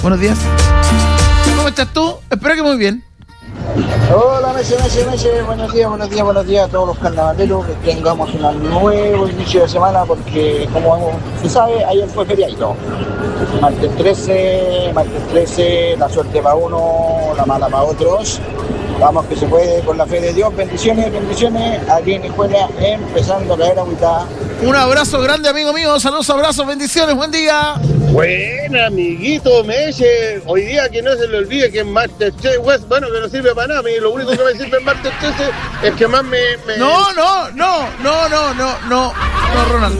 Buenos días. ¿Cómo estás tú? Espero que muy bien. Hola, Meche. Buenos días a todos los carnavaleros. Que tengamos un nuevo inicio de semana porque, como se sabe, ayer fue feriado. Martes 13, la suerte para uno, la mala para otros. Vamos que se puede con la fe de Dios. Bendiciones. Aquí en Hijuela, empezando a caer agüita. Un abrazo grande, amigo mío. Saludos, abrazos, bendiciones. Buen día. Buena, amiguito Meche. Hoy día que no se le olvide que en martes 13, bueno, que no sirve para nada. A mí lo único que me sirve en martes 13 es que más me... No, Ronald.